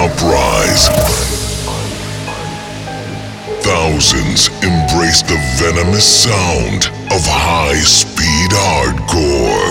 uprise. Thousands embrace the venomous sound of high-speed hardcore.